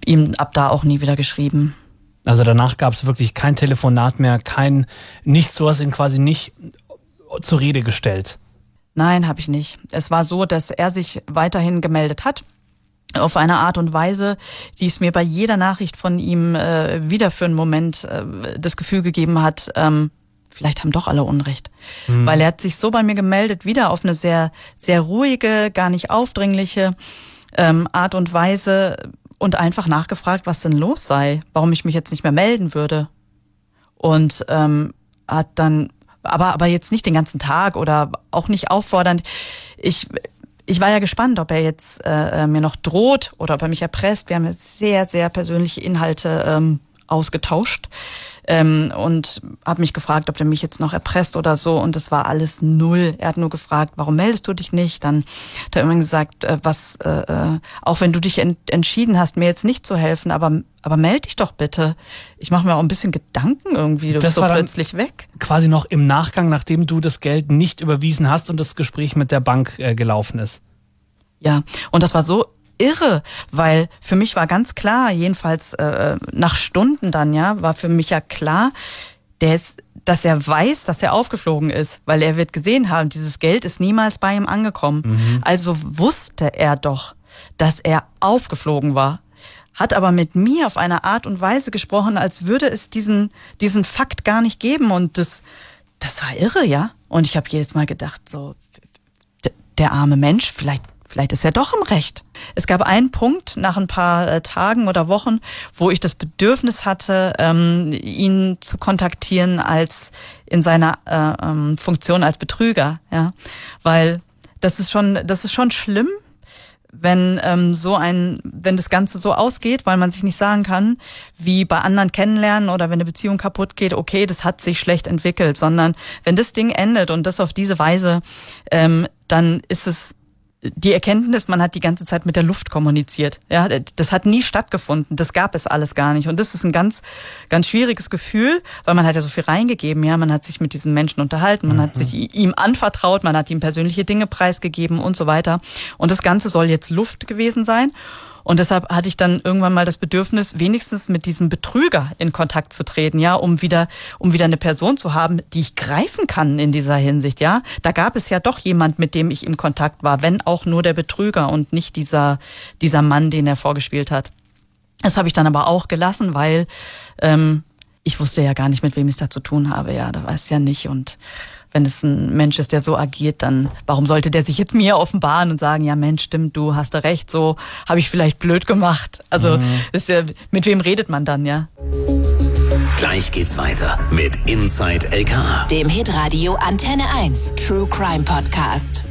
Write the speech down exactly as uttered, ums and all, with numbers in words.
ihm ab da auch nie wieder geschrieben. Also danach gab es wirklich kein Telefonat mehr, kein nichts, du hast ihn quasi nicht zur Rede gestellt. Nein, habe ich nicht. Es war so, dass er sich weiterhin gemeldet hat, auf eine Art und Weise, die es mir bei jeder Nachricht von ihm äh, wieder für einen Moment äh, das Gefühl gegeben hat, ähm, vielleicht haben doch alle Unrecht. Mhm. Weil er hat sich so bei mir gemeldet, wieder auf eine sehr, sehr ruhige, gar nicht aufdringliche ähm, Art und Weise und einfach nachgefragt, was denn los sei, warum ich mich jetzt nicht mehr melden würde. Und ähm, hat dann Aber, aber jetzt nicht den ganzen Tag oder auch nicht auffordernd. Ich, ich war ja gespannt, ob er jetzt äh, mir noch droht oder ob er mich erpresst. Wir haben sehr, sehr persönliche Inhalte ähm, ausgetauscht ähm, und habe mich gefragt, ob er mich jetzt noch erpresst oder so. Und das war alles null. Er hat nur gefragt, warum meldest du dich nicht? Dann hat er irgendwann gesagt, äh, was, äh, auch wenn du dich ent- entschieden hast, mir jetzt nicht zu helfen, aber aber melde dich doch bitte. Ich mache mir auch ein bisschen Gedanken irgendwie. Du das bist so war plötzlich weg. Quasi noch im Nachgang, nachdem du das Geld nicht überwiesen hast und das Gespräch mit der Bank äh, gelaufen ist. Ja, und das war so irre, weil für mich war ganz klar, jedenfalls äh, nach Stunden dann, ja, war für mich ja klar, der ist, dass er weiß, dass er aufgeflogen ist, weil er wird gesehen haben, dieses Geld ist niemals bei ihm angekommen. Mhm. Also wusste er doch, dass er aufgeflogen war. Hat aber mit mir auf eine Art und Weise gesprochen, als würde es diesen diesen Fakt gar nicht geben. Und das das war irre, ja. Und ich habe jedes Mal gedacht, so d- der arme Mensch, vielleicht vielleicht ist er doch im Recht. Es gab einen Punkt nach ein paar äh, Tagen oder Wochen, wo ich das Bedürfnis hatte, ähm, ihn zu kontaktieren als in seiner äh, ähm, Funktion als Betrüger, ja, weil das ist schon das ist schon schlimm. Wenn ähm, so ein, wenn das Ganze so ausgeht, weil man sich nicht sagen kann, wie bei anderen kennenlernen oder wenn eine Beziehung kaputt geht, okay, das hat sich schlecht entwickelt, sondern wenn das Ding endet und das auf diese Weise, ähm, dann ist es die Erkenntnis, man hat die ganze Zeit mit der Luft kommuniziert. Ja, das hat nie stattgefunden. Das gab es alles gar nicht. Und das ist ein ganz, ganz schwieriges Gefühl, weil man hat ja so viel reingegeben. Ja, man hat sich mit diesem Menschen unterhalten, man mhm. hat sich ihm anvertraut, man hat ihm persönliche Dinge preisgegeben und so weiter. Und das Ganze soll jetzt Luft gewesen sein. Und deshalb hatte ich dann irgendwann mal das Bedürfnis, wenigstens mit diesem Betrüger in Kontakt zu treten, ja, um wieder, um wieder eine Person zu haben, die ich greifen kann in dieser Hinsicht, ja. Da gab es ja doch jemand, mit dem ich im Kontakt war, wenn auch nur der Betrüger und nicht dieser, dieser Mann, den er vorgespielt hat. Das habe ich dann aber auch gelassen, weil ähm, ich wusste ja gar nicht, mit wem ich es da zu tun habe, ja, da weiß ich ja nicht. Und wenn es ein Mensch ist, der so agiert, dann warum sollte der sich jetzt mir offenbaren und sagen, ja Mensch, stimmt, du hast da recht, so habe ich vielleicht blöd gemacht. Also mhm. ist ja, mit wem redet man dann, ja? Gleich geht's weiter mit Inside L K A, dem Hitradio Antenne eins True Crime Podcast.